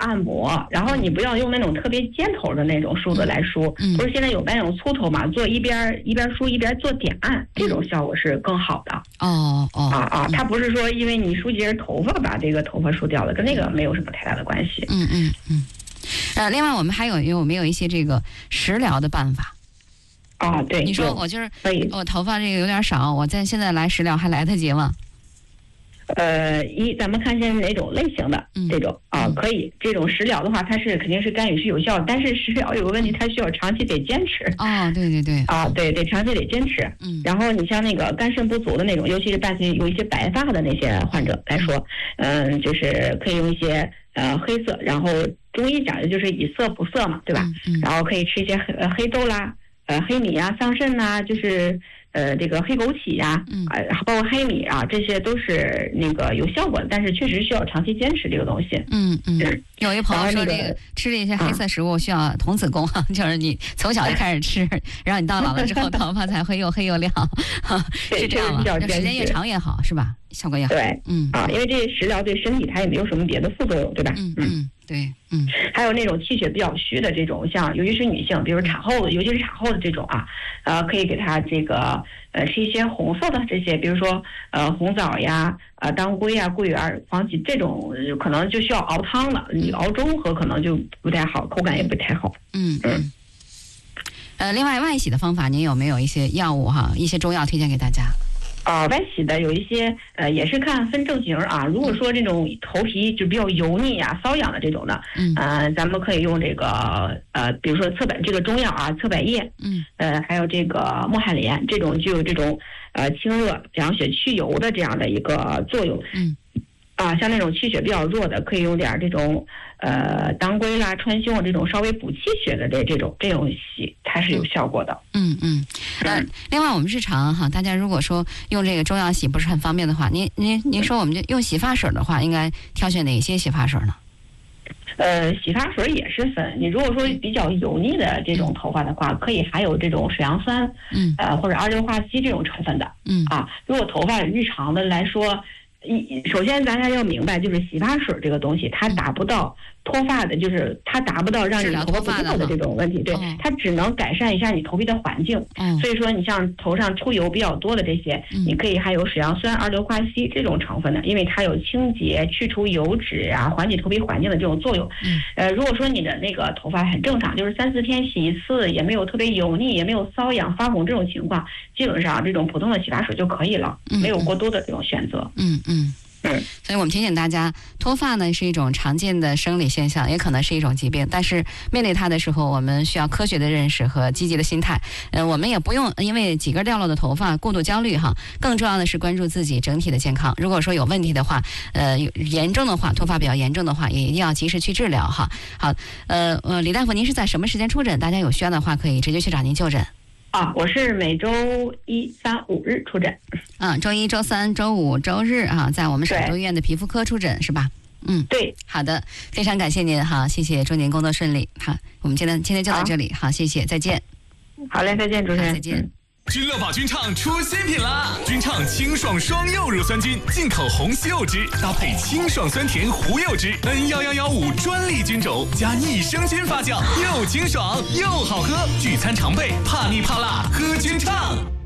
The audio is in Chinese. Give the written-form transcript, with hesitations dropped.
按摩，然后你不要用那种特别尖头的那种梳子来梳，不是现在有那种粗头嘛，做一边梳一边做点按，这种效果是更好的。它不是说因为你梳几根头发把这个头发梳掉了，跟那个没有什么太大的关系。 另外我们还有没有一些这个食疗的办法？ 对， 你说我就是我头发这个有点少，我现在来食疗还来得及吗？ 咱们看现在哪种类型的这种可以。这种食疗的话，它是肯定是干预是有效的，但是食疗有个问题，它需要长期得坚持。对，得长期得坚持。然后你像那个肝肾不足的那种，尤其是伴随有一些白发的那些患者来说，就是可以用一些黑色，然后中医讲的就是以色补色嘛，对吧？然后可以吃一些黑豆啦。黑米啊，桑葚呐，就是这个黑枸杞呀，包括黑米啊，这些都是那个有效果的，但是确实需要长期坚持这个东西。 有一朋友说，这个吃这些黑色食物需要童子功，就是你从小就开始吃，然后你到老了之后头发才会又黑又亮，是这样吗？时间越长越好，是吧？效果也好。 对，因为这食疗对身体它也没有什么别的副作用，对吧？ 对， 还有那种气血比较虚的这种，像尤其是女性，比如产后的，尤其是产后的这种可以给她这个吃一些红色的这些，比如说红枣呀、当归呀、桂圆、黄芪这种，可能就需要熬汤了，你熬中和可能就不太好，口感也不太好。 另外外洗的方法，您有没有一些药物一些中药推荐给大家？ 外洗的有一些也是看分症型如果说这种头皮就比较油腻瘙痒的这种的，咱们可以用这个比如说这个中药侧柏叶，还有这个木海莲，这种就有这种清热凉血去油的这样的一个作用。像那种气血比较弱的，可以用点这种当归啦、川芎这种稍微补气血的这种洗，它是有效果的。 另外我们日常大家如果说用这个中药洗不是很方便的话，您说我们就用洗发水的话，应该挑选哪些洗发水呢？ 洗发水也是分，你如果说比较油腻的这种头发的话，可以含有这种水杨酸，或者二硫化硒这种成分的。如果头发日常的来说，首先大家要明白，就是洗发水这个东西，它达不到脱发的，就是它达不到让你头发不掉的这种问题，对，它只能改善一下你头皮的环境。所以说你像头上出油比较多的这些，你可以含有水杨酸、二硫化硒这种成分的，因为它有清洁、去除油脂缓解头皮环境的这种作用。如果说你的那个头发很正常，就是3-4天洗一次，也没有特别油腻，也没有瘙痒、发红这种情况，基本上这种普通的洗发水就可以了，没有过多的这种选择。 所以我们提醒大家，脱发呢是一种常见的生理现象，也可能是一种疾病，但是面对它的时候，我们需要科学的认识和积极的心态。我们也不用因为几根掉落的头发过度焦虑更重要的是关注自己整体的健康。如果说有问题的话，严重的话，脱发比较严重的话，也一定要及时去治疗好，李大夫，您是在什么时间出诊？大家有需要的话可以直接去找您就诊。 我是每周1、3、5日出诊。 周一、周三、周五、周日在我们首都医院的皮肤科出诊是吧？ 对， 好的，非常感谢您谢谢，祝您工作顺利。我们今天就到这里，谢谢，再见。 好嘞，再见，主持人， 再见。 君乐宝君唱出新品啦！君唱清爽双柚乳酸菌，进口红西柚汁搭配清爽酸甜胡柚汁，N11115专利菌种加益生菌发酵，又清爽又好喝，聚餐常备，怕腻怕辣喝君唱。